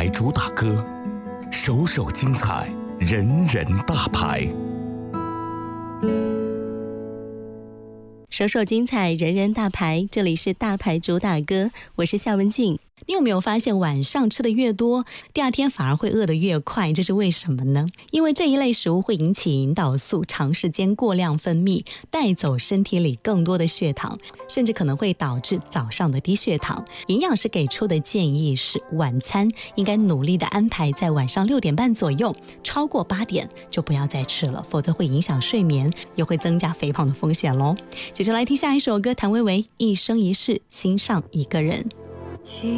牌主打歌，首首精彩，人人大牌。 首首精彩，人人大牌，这里是大牌主打歌，我是夏文静。你有没有发现晚上吃的越多，第二天反而会饿得越快？这是为什么呢？因为这一类食物会引起胰岛素长时间过量分泌，带走身体里更多的血糖，甚至可能会导致早上的低血糖。营养师给出的建议是，晚餐应该努力的安排在晚上6点半左右，超过8点就不要再吃了，否则会影响睡眠，也会增加肥胖的风险咯。接着来听下一首歌，谭维维《一生一世心上一个人》。